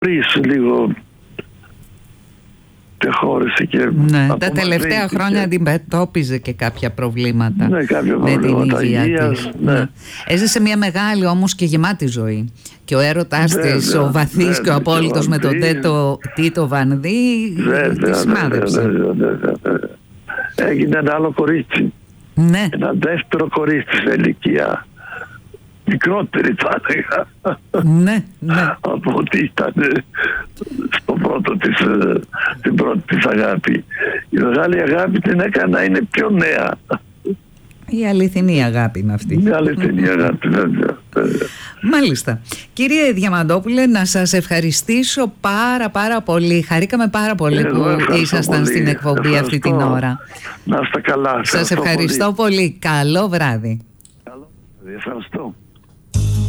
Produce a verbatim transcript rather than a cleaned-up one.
πριν λίγο ξεχώρισε και ναι, τα τελευταία χρόνια και... αντιμετώπιζε και κάποια προβλήματα, ναι, κάποια με προβλήματα την υγεία υγείας, της. ναι. Ναι. Έζησε μια μεγάλη όμως και γεμάτη ζωή. Και ο έρωτάς της, ο βαθύς και ο απόλυτος με τον Τέτο, Τίτο Βανδύ, τη σημάδεψε. Έγινε ένα άλλο κορίτσι. Ναι. Ένα δεύτερο κορίτσι σε ηλικία. Μικρότερη θα έλεγα. Ναι, ναι. Από ότι ήταν στο πρώτο της, την πρώτη της αγάπη. Η μεγάλη αγάπη την έκανα να είναι πιο νέα. Η αληθινή αγάπη είναι αυτή. Η αληθινή αγάπη, βέβαια. Μάλιστα. Κύριε Διαμαντόπουλε, να σας ευχαριστήσω πάρα πάρα πολύ. Χαρήκαμε πάρα πολύ Εγώ που ήσασταν πολύ. στην εκπομπή ευχαριστώ. αυτή την ώρα. Να είστε καλά. Σας ευχαριστώ πολύ. πολύ. Καλό βράδυ. Καλό βράδυ. Ευχαριστώ.